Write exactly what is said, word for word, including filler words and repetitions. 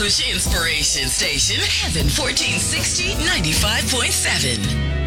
Jewish Inspiration Station, Heaven fourteen sixty, ninety-five point seven.